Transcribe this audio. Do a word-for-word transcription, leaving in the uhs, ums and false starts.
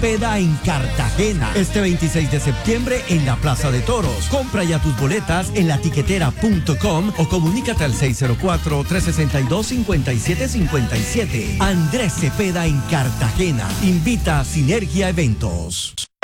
Cepeda en Cartagena, este veintiséis de septiembre en la Plaza de Toros. Compra ya tus boletas en latiquetera punto com o comunícate al seis cero cuatro, tres seis dos, cinco siete cinco siete. Andrés Cepeda en Cartagena. Invita a Sinergia Eventos.